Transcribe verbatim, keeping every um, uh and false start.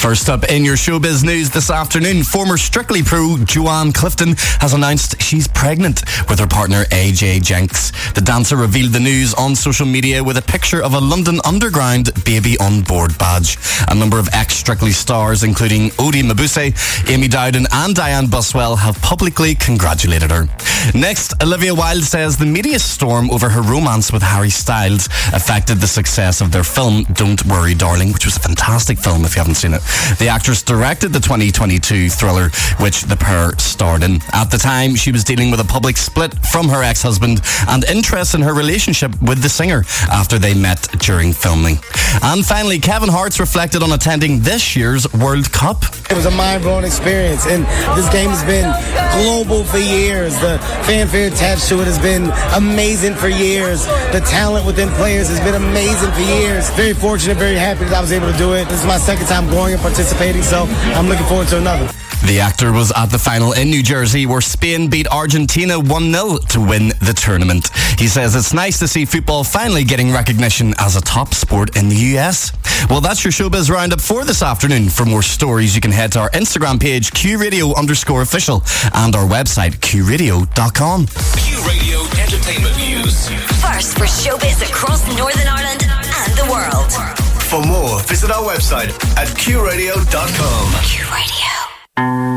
First up in your showbiz news this afternoon, former Strictly pro Joanne Clifton has announced she's pregnant with her partner A J Jenks. The dancer revealed the news on social media with a picture of a London Underground baby on board badge. A number of ex-Strictly stars, including Odie Mabuse, Amy Dowden and Diane Buswell, have publicly congratulated her. Next, Olivia Wilde says the media storm over her romance with Harry Styles affected the success of their film Don't Worry Darling, which was a fantastic film if you haven't seen it. The actress directed the twenty twenty-two thriller, which the pair starred in. At the time, she was dealing with a public split from her ex-husband and interest in her relationship with the singer after they met during filming. And finally, Kevin Hart's reflected on attending this year's World Cup. It was a mind-blowing experience, and this game has been global for years. The fanfare attached to it has been amazing for years. The talent within players has been amazing for years. Very fortunate, very happy that I was able to do it. This is my second time going and participating, so I'm looking forward to another. The actor was at the final in New Jersey where Spain beat Argentina one nil to win the tournament. He says it's nice to see football finally getting recognition as a top sport in the U S. Well, that's your showbiz roundup for this afternoon. For more stories, you can head to our Instagram page, Q Radio underscore official, and our website, q radio dot com. Q Radio Entertainment News. First for showbiz across Northern Ireland and the world. For more, visit our website at q radio dot com. Q Radio.